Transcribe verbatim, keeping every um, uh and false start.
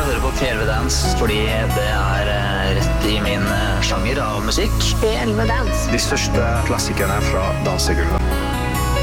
hører på P elleve Dance fordi det er eh, rett i min eh, sjanger av musikk. P elleve Dance. De største klassikerne fra dansegulvet.